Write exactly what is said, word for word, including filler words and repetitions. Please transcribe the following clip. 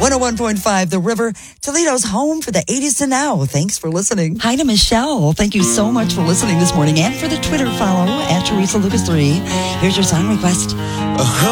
one oh one point five The River, Toledo's home for the eighties to now. Thanks for listening. Hi to Michelle. Thank you so much for listening this morning and for the Twitter follow at Teresa Lucas three. Here's your song request.